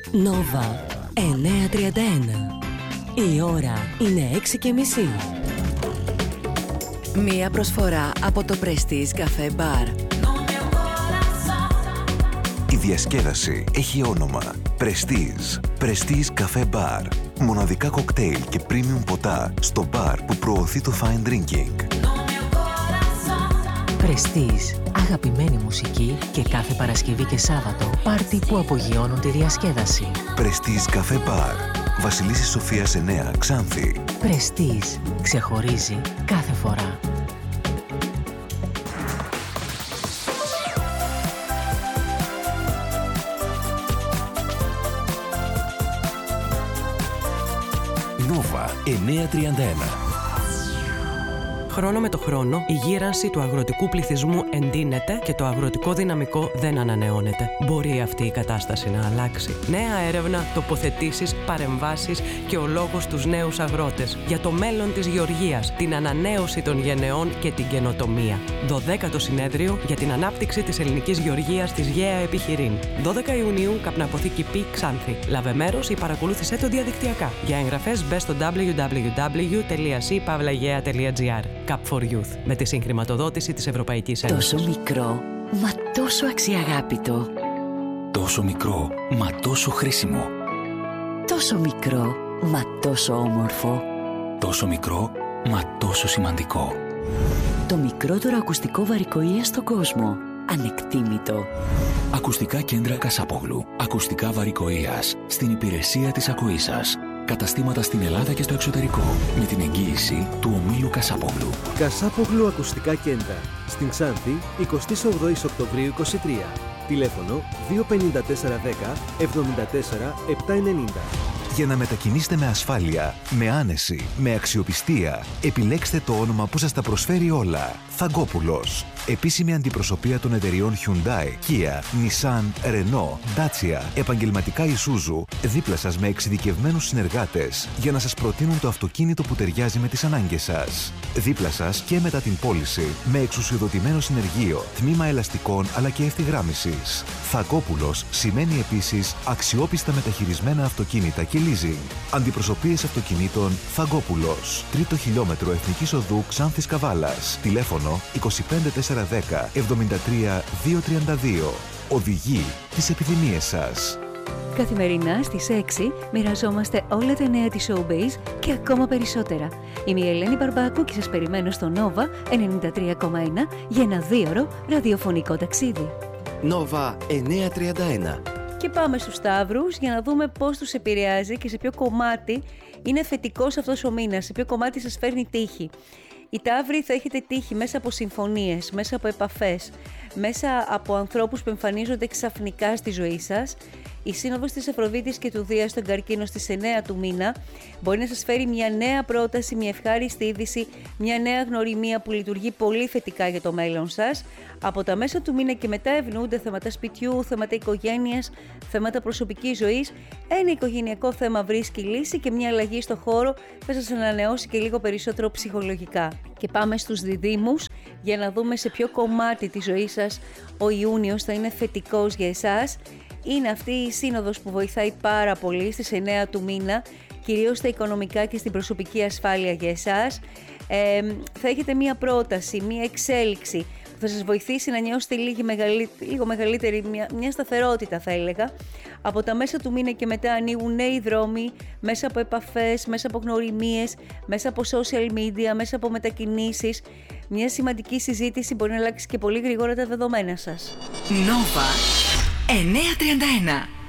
Νόβα 9:31. Η ώρα είναι 6:30. Μία προσφορά από το Prestige Café Bar. Η διασκέδαση έχει όνομα Prestige. Prestige Café Bar. Μοναδικά κοκτέιλ και premium ποτά στο μπαρ που προωθεί το fine drinking. Prestige. Αγαπημένη μουσική και κάθε Παρασκευή και Σάββατο πάρτι που απογειώνουν τη διασκέδαση. Prestige Café Bar. Βασιλίσσης Σοφίας 9, Ξάνθη. Prestige. Ξεχωρίζει κάθε φορά. Νόβα 9:31. Χρόνο με το χρόνο, η γύρανση του αγροτικού πληθυσμού εντείνεται και το αγροτικό δυναμικό δεν ανανεώνεται. Μπορεί αυτή η κατάσταση να αλλάξει. Νέα έρευνα, τοποθετήσεις, παρεμβάσεις και ο λόγος στους νέους αγρότες. Για το μέλλον της γεωργίας, την ανανέωση των γενεών και την καινοτομία. 12ο συνέδριο για την ανάπτυξη της ελληνικής γεωργίας της ΓΕΑ Επιχειρήν. 12 Ιουνίου, Καπναποθήκη Π. Ξάνθη. Λάβε μέρος ή παρακολούθησέ το διαδικτυακά. Για εγγραφές μπες στο www.c-pavlagea.gr. Cup for Youth, με τη συγχρηματοδότηση της Ευρωπαϊκής Ένωσης. Τόσο μικρό, μα τόσο αξιαγάπητο. Τόσο μικρό, μα τόσο χρήσιμο. Τόσο μικρό, μα τόσο όμορφο. Τόσο μικρό, μα τόσο σημαντικό. Το μικρότερο ακουστικό βαρικοΐα στον κόσμο. Ανεκτήμητο. Ακουστικά κέντρα Κασάπογλου. Ακουστικά βαρικοΐας. Στην υπηρεσία της ακοής σας. Καταστήματα στην Ελλάδα και στο εξωτερικό. Με την εγγύηση του ομίλου Κασάπογλου. Κασάπογλου Ακουστικά Κέντρα. Στην Ξάνθη, 28 Οκτωβρίου 23. Τηλέφωνο 25410 74 790. Για να μετακινήσετε με ασφάλεια, με άνεση, με αξιοπιστία, επιλέξτε το όνομα που σας τα προσφέρει όλα. Θαγκόπουλος. Επίσημη αντιπροσωπεία των εταιριών Hyundai, Kia, Nissan, Renault, Dacia, επαγγελματικά Isuzu, δίπλα σας με εξειδικευμένους συνεργάτες για να σας προτείνουν το αυτοκίνητο που ταιριάζει με τις ανάγκες σας. Δίπλα σας και μετά την πώληση, με εξουσιοδοτημένο συνεργείο, τμήμα ελαστικών αλλά και ευθυγράμμισης. Θαγκόπουλος σημαίνει επίσης αξιόπιστα μεταχειρισμένα αυτοκίνητα και leasing. Αντιπροσωπείες αυτοκινήτων Θαγκόπουλος. 3ο χιλιόμετρο Εθνικής Οδού Ξάνθης Καβάλας. Τηλέφωνο 25410 73 232. Οδηγεί τις επιθυμίες σας. Καθημερινά στις 6 μοιραζόμαστε όλα τα νέα της Showbiz και ακόμα περισσότερα. Είμαι η Ελένη Μπαρμπάκου και σας περιμένω στο Nova 93,1 για ένα 2ωρο ραδιοφωνικό ταξίδι. Nova 9:31. Και πάμε στους Σταύρους για να δούμε πώς τους επηρεάζει και σε ποιο κομμάτι είναι θετικός αυτός ο μήνας, σε ποιο κομμάτι σας φέρνει τύχη. Οι Ταύροι θα έχετε τύχη μέσα από συμφωνίες, μέσα από επαφές, μέσα από ανθρώπους που εμφανίζονται ξαφνικά στη ζωή σας. Η σύνοδος της Αφροδίτης και του Δία στον Καρκίνο στις 9 του μήνα μπορεί να σας φέρει μια νέα πρόταση, μια ευχάριστη είδηση, μια νέα γνωριμία που λειτουργεί πολύ θετικά για το μέλλον σας. Από τα μέσα του μήνα και μετά ευνοούνται θέματα σπιτιού, θέματα οικογένειας, θέματα προσωπικής ζωής. Ένα οικογενειακό θέμα βρίσκει λύση και μια αλλαγή στο χώρο θα σας ανανεώσει και λίγο περισσότερο ψυχολογικά. Και πάμε στους διδύμους για να δούμε σε ποιο κομμάτι της ζωής σας ο Ιούνιος θα είναι θετικός για εσάς. Είναι αυτή η σύνοδος που βοηθάει πάρα πολύ στις 9 του μήνα, κυρίως στα οικονομικά και στην προσωπική ασφάλεια για εσάς. Θα έχετε μία πρόταση, μία εξέλιξη που θα σας βοηθήσει να νιώσετε λίγο μεγαλύτερη, μια σταθερότητα θα έλεγα. Από τα μέσα του μήνα και μετά ανοίγουν νέοι δρόμοι, μέσα από επαφές, μέσα από γνωριμίες, μέσα από social media, μέσα από μετακινήσεις. Μια σημαντική συζήτηση μπορεί να αλλάξει και πολύ γρήγορα τα δεδομένα σας. Nova 9:31.